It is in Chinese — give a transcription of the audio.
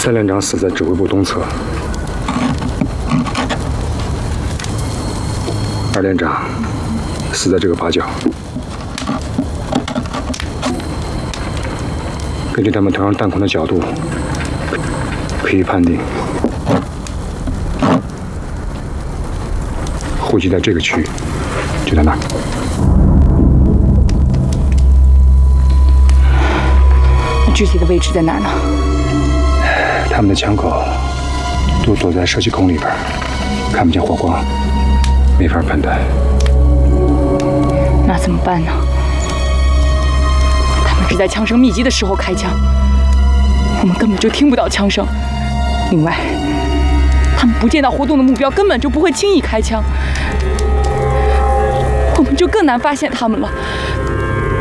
3连长死在指挥部东侧，2连长死在这个八角。根据他们头上弹孔的角度，可以判定户籍在这个区域，就在那儿。 那具体的位置在哪儿呢？ 他们的枪口都躲在射击孔里边，看不见火光，没法判断。 那怎么办呢？他们只在枪声密集的时候开枪，我们根本就听不到枪声。另外，他们不见到活动的目标，根本就不会轻易开枪，我们就更难发现他们了。